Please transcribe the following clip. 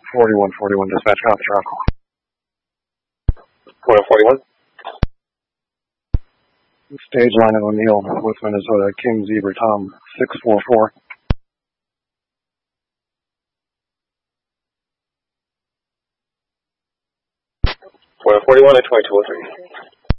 4141 dispatch, got the truck. 4141. Stage line of O'Neill with Minnesota, King Zebra Tom 644. 4141 at 2203.